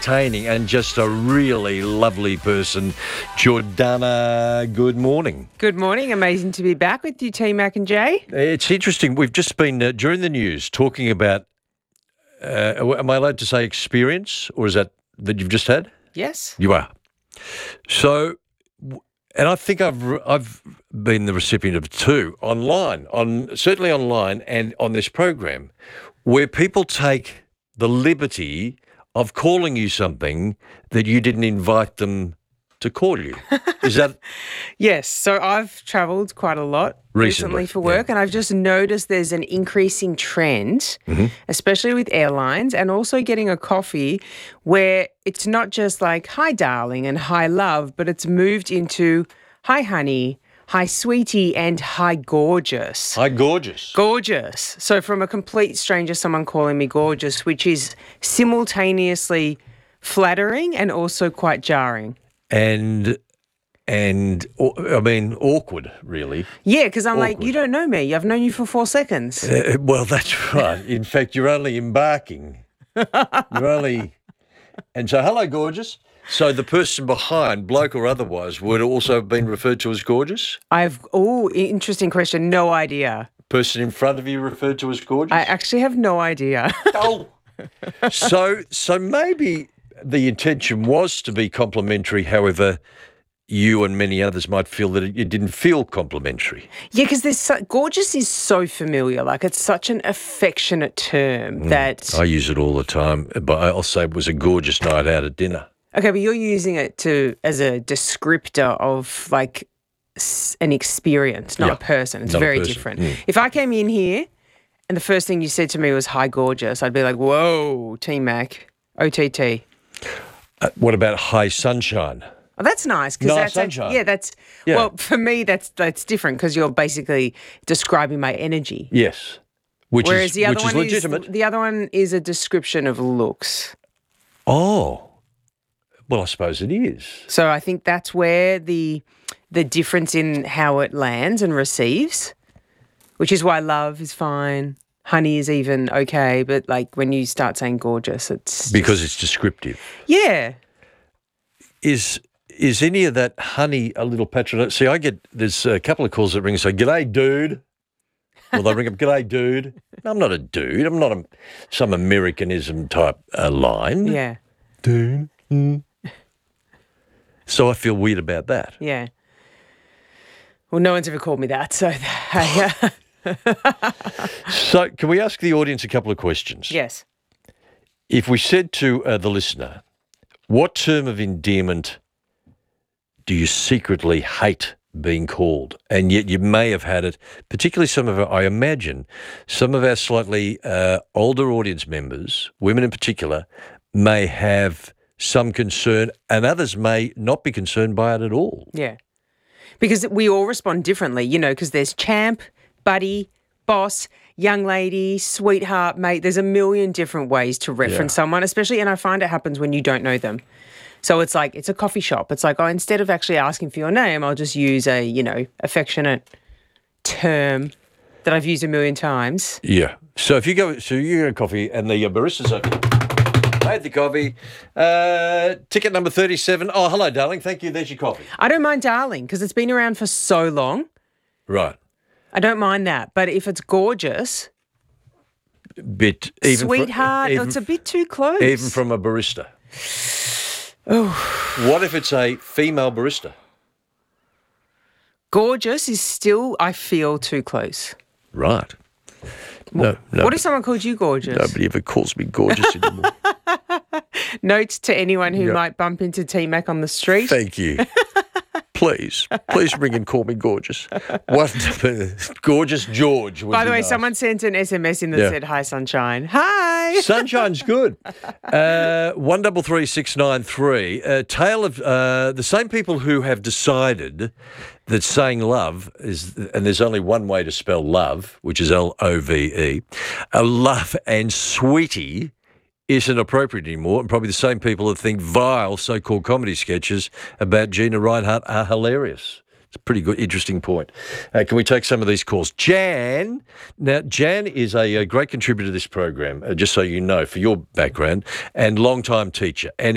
entertaining and just a really lovely person. Jordana, good morning. Good morning. Amazing to be back with you, T Mac and Jay. It's interesting. We've just been, during the news, talking about, am I allowed to say experience, or is that you've just had? Yes. You are. So, and I think I've been the recipient of two certainly online and on this program, where people take the liberty of calling you something that you didn't invite them to call you. Is that? Yes. So I've travelled quite a lot recently for work, and I've just noticed there's an increasing trend, especially with airlines, and also getting a coffee where it's not just like, hi, darling, and hi, love, but it's moved into, hi, honey, hi, sweetie, and hi, gorgeous. Hi, gorgeous. Gorgeous. So from a complete stranger, someone calling me gorgeous, which is simultaneously flattering and also quite jarring. And I mean, awkward, really. Yeah, because I'm like, you don't know me. I've known you for 4 seconds. Well, that's right. In fact, you're only embarking. And so, hello, gorgeous. So the person behind, bloke or otherwise, would also have been referred to as gorgeous? Interesting question. No idea. Person in front of you referred to as gorgeous? I actually have no idea. Oh. So maybe the intention was to be complimentary, however, you and many others might feel that it didn't feel complimentary. Yeah, because gorgeous is so familiar. Like, it's such an affectionate term that... I use it all the time, but I'll say it was a gorgeous night out at dinner. Okay, but you're using it as a descriptor of, like, an experience, not a person. It's very different. If I came in here and the first thing you said to me was, hi, gorgeous, I'd be like, whoa, T-Mac, OTT. What about hi, sunshine? Oh, that's nice. Nice sunshine. Well, for me, that's different because you're basically describing my energy. Yes. Whereas the other one is legitimate. The other one is a description of looks. Oh. Well, I suppose it is. So I think that's where the difference in how it lands and receives, which is why love is fine. Honey is even okay, but like when you start saying gorgeous, it's... Because it's descriptive. Yeah. Is any of that honey a little patronizing? See, there's a couple of calls that ring and say, g'day, dude. Well, they ring up, g'day, dude. No, I'm not a dude. I'm not some Americanism type line. Yeah. Dude. So I feel weird about that. Yeah. Well, no one's ever called me that, so... So can we ask the audience a couple of questions? Yes. If we said to the listener, what term of endearment do you secretly hate being called? And yet you may have had it, particularly I imagine, some of our slightly older audience members, women in particular, may have some concern and others may not be concerned by it at all. Yeah. Because we all respond differently, because there's champ, buddy, boss, young lady, sweetheart, mate. There's a million different ways to reference someone, especially, and I find it happens when you don't know them. So it's like, it's a coffee shop. It's like, instead of actually asking for your name, I'll just use a, affectionate term that I've used a million times. Yeah. So if you get a coffee and the barista's open, I had the coffee, ticket number 37. Oh, hello, darling. Thank you. There's your coffee. I don't mind darling because it's been around for so long. Right. I don't mind that. But if it's gorgeous, sweetheart, it's a bit too close. Even from a barista. Oh. What if it's a female barista? Gorgeous is still, I feel, too close. Right. No. What if someone called you gorgeous? Nobody ever calls me gorgeous anymore. Notes to anyone who might bump into T-Mac on the street. Thank you. Please ring and call me gorgeous. Gorgeous George. By the way, someone sent an SMS in that said, hi, sunshine. Hi. Sunshine's good. 133693. Tale of the same people who have decided that saying love is, and there's only one way to spell love, which is L-O-V-E, love and sweetie isn't appropriate anymore, and probably the same people that think vile so-called comedy sketches about Gina Reinhart are hilarious. It's a pretty good, interesting point. Can we take some of these calls? Jan. Now, Jan is a great contributor to this program, just so you know, for your background, and long-time teacher. And